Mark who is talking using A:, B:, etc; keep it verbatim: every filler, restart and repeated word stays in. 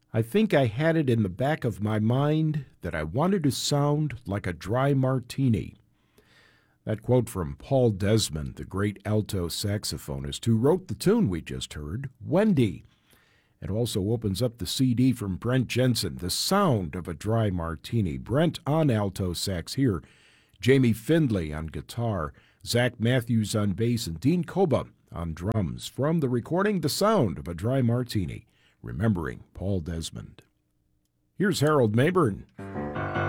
A: I think I had it in the back of my mind that I wanted to sound like a dry martini. That quote from Paul Desmond, the great alto saxophonist who wrote the tune we just heard, Wendy. It also opens up the C D from Brent Jensen, The Sound of a Dry Martini. Brent on alto sax here, Jamie Findlay on guitar, Zach Matthews on bass, and Dean Koba on drums. From the recording, The Sound of a Dry Martini, remembering Paul Desmond. Here's Harold Mayburn.